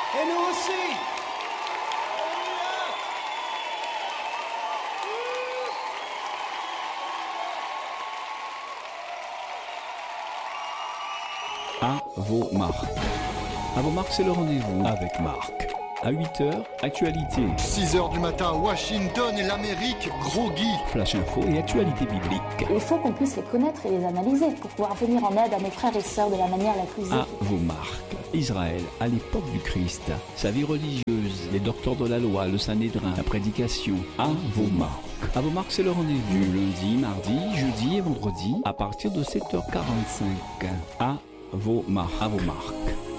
Et nous aussi. À vos marques. À vos marques, c'est le rendez-vous avec Marc. À 8h, actualité. 6h du matin, Washington et l'Amérique, gros Guy. Flash info et actualité biblique. Il faut qu'on puisse les connaître et les analyser pour pouvoir venir en aide à nos frères et sœurs de la manière la plus À efficace. vos marques. Israël, à l'époque du Christ. Sa vie religieuse, les docteurs de la loi, le Sanhédrin, la prédication. À vos marques. À vos marques, c'est le rendez-vous. Du lundi, mardi, jeudi et vendredi à partir de 7h45. À vos marques. À vos marques.